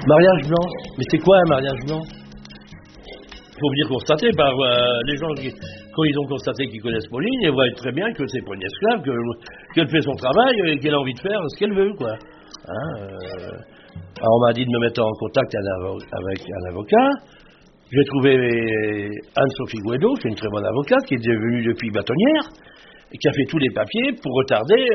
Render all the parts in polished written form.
Mariage blanc. Mais c'est quoi un mariage blanc? Il faut venir constater par les gens qui, quand ils ont constaté qu'ils connaissent Pauline, ils voient très bien que c'est pas une esclave, qu'elle fait son travail et qu'elle a envie de faire ce qu'elle veut, quoi. Hein, alors on m'a dit de me mettre en contact avec un avocat. J'ai trouvé Anne-Sophie Guedo, qui est une très bonne avocate, qui est devenue depuis bâtonnière, et qui a fait tous les papiers pour retarder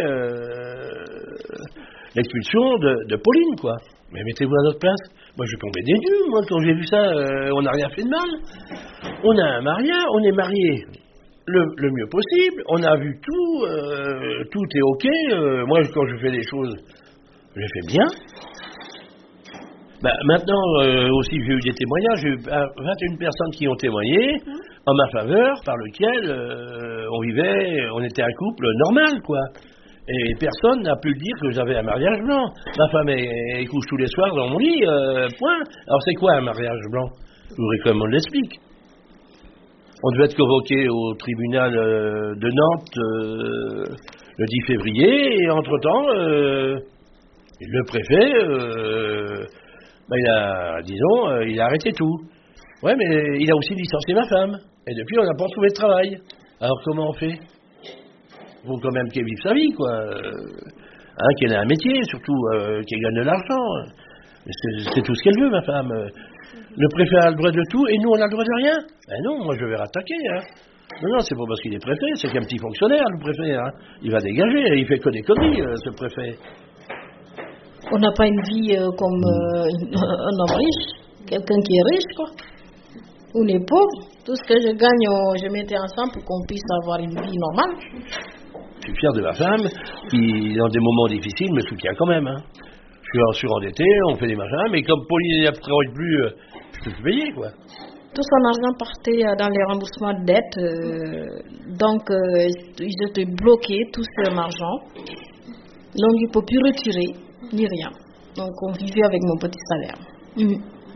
l'expulsion de Pauline, quoi. Mais mettez-vous à notre place. Moi, je tombais des nues, moi, quand j'ai vu ça. On n'a rien fait de mal. On a un mariage, on est mariés le mieux possible. On a vu tout, tout est OK. Moi, quand je fais des choses, je les fais bien. Maintenant, aussi, j'ai eu des témoignages. J'ai eu 21 personnes qui ont témoigné en ma faveur, par lequel on était un couple normal, quoi. Et personne n'a pu dire que j'avais un mariage blanc. Ma femme, elle couche tous les soirs dans mon lit, point. Alors c'est quoi un mariage blanc? Je voudrais quand même on l'explique. On devait être convoqué au tribunal de Nantes le 10 février, et entre-temps, le préfet, il a arrêté tout. Ouais, mais il a aussi licencié ma femme. Et depuis, on n'a pas trouvé de travail. Alors comment on fait? Il faut quand même qu'elle vive sa vie, quoi. Qu'elle ait un métier, surtout qu'elle gagne de l'argent. C'est tout ce qu'elle veut, ma femme. Le préfet a le droit de tout et nous, on a le droit de rien. Non, moi, je vais rattaquer. Non, c'est pas parce qu'il est préfet, c'est qu'un petit fonctionnaire, le préfet. Il va dégager, il fait que des conneries, ce préfet. On n'a pas une vie comme un homme riche, quelqu'un qui est riche, quoi. On est pauvre. Tout ce que je gagne, je mettais ensemble pour qu'on puisse avoir une vie normale. Je suis fier de ma femme qui, dans des moments difficiles, me soutient quand même. Je suis surendetté, on fait des machins, mais comme Pauline ne travaille plus, je peux plus payer, quoi. Tout son argent partait dans les remboursements de dettes, donc ils étaient bloqués, tout son argent. Donc il ne peut plus retirer, ni rien. Donc on vivait avec mon petit salaire.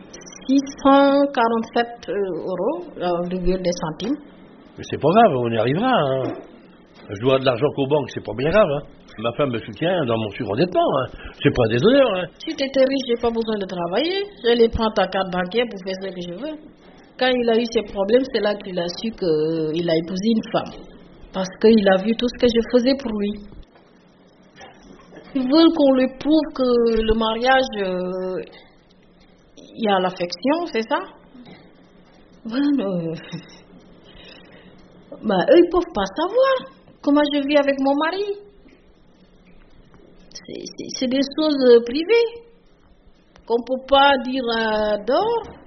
647 €, virgule des centimes. Mais c'est pas grave, on y arrivera. Je dois de l'argent qu'aux banques, c'est pas bien grave. Ma femme me soutient dans mon surendettement. C'est pas un déshonneur. Si tu étais riche, j'ai pas besoin de travailler. Je les prends ta carte bancaire pour faire ce que je veux. Quand il a eu ses problèmes, c'est là qu'il a su qu'il a épousé une femme. Parce qu'il a vu tout ce que je faisais pour lui. Ils veulent qu'on lui prouve que le mariage, il y a l'affection, c'est ça? Eux, ils peuvent pas savoir comment je vis avec mon mari. C'est des choses privées qu'on peut pas dire dehors.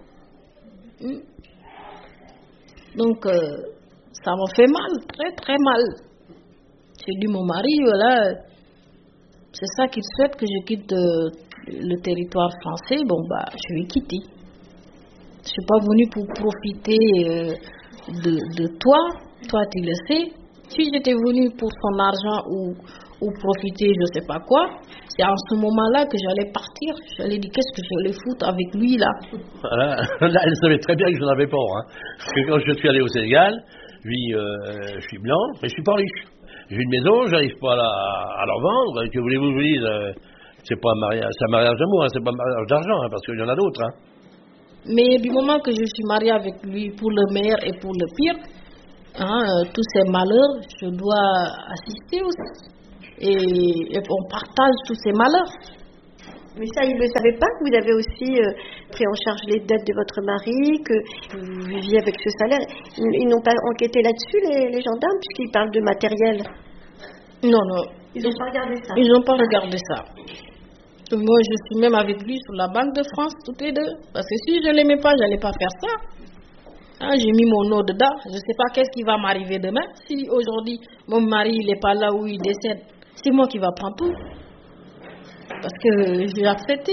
Donc, ça m'a fait mal, très très mal. J'ai dit mon mari, voilà, c'est ça qu'il souhaite que je quitte le territoire français. Je vais quitter. Je suis pas venue pour profiter de toi. Toi, tu le sais. Si j'étais venue pour son argent ou profiter, je sais pas quoi, c'est en ce moment-là que j'allais partir. J'allais dire qu'est-ce que je vais foutre avec lui là. Voilà. Là, elle savait très bien que je n'en avais pas. Parce que quand je suis allé au Sénégal, je suis blanc, mais je suis pas riche. J'ai une maison, j'arrive pas à la vendre. Que voulez-vous que je vous dise? C'est pas un mariage, c'est un mariage d'amour, c'est pas un mariage d'argent, parce qu'il y en a d'autres. Mais du moment que je suis mariée avec lui pour le meilleur et pour le pire, tous ces malheurs, je dois assister aussi. Et on partage tous ces malheurs. Mais ça, ils ne le savaient pas que vous avez aussi pris en charge les dettes de votre mari, que vous viviez avec ce salaire. Ils n'ont pas enquêté là-dessus, les gendarmes, puisqu'ils parlent de matériel. Non. Ils n'ont pas regardé ça. Ils n'ont pas regardé ça. Moi, je suis même avec lui sur la Banque de France, toutes les deux. Parce que si je ne l'aimais pas, je n'allais pas faire ça. J'ai mis mon nom dedans. Je ne sais pas qu'est-ce qui va m'arriver demain. Si aujourd'hui, mon mari n'est pas là où il décède, c'est moi qui va prendre tout. Parce que j'ai accepté.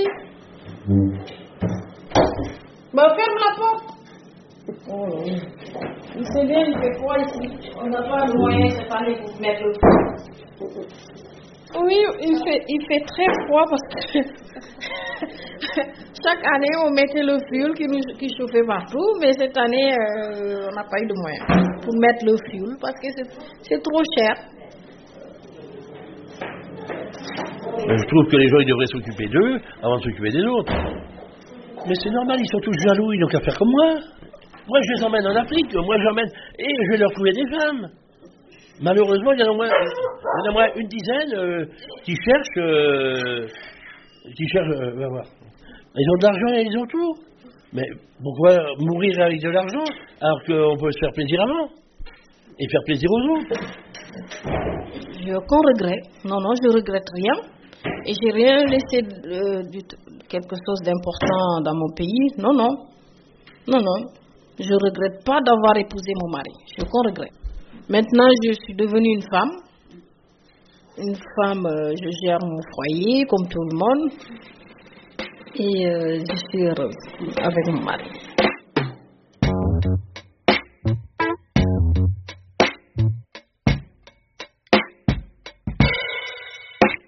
Ferme la porte. Il sait bien, il fait froid ici. On n'a pas le moyen de parler pour mettre le feu. Oui, il fait très froid parce que chaque année on mettait le fioul qui chauffait partout, mais cette année on n'a pas eu de moyens pour mettre le fioul parce que c'est trop cher. Je trouve que les gens ils devraient s'occuper d'eux avant de s'occuper des autres. Mais c'est normal, ils sont tous jaloux, ils n'ont qu'à faire comme moi. Moi, je les emmène en Afrique, moi j'emmène, et je vais leur trouver des femmes. Malheureusement, il y en a au moins une dizaine qui cherchent, ben voilà. Ils ont de l'argent et ils ont tout. Mais pourquoi mourir avec de l'argent alors qu'on peut se faire plaisir avant et faire plaisir aux autres? J'ai aucun regret. Non, je regrette rien. Et j'ai rien laissé quelque chose d'important dans mon pays. Non. Je regrette pas d'avoir épousé mon mari. J'ai aucun regret. Maintenant, je suis devenue une femme. Je gère mon foyer comme tout le monde. Et je suis heureuse avec mon mari.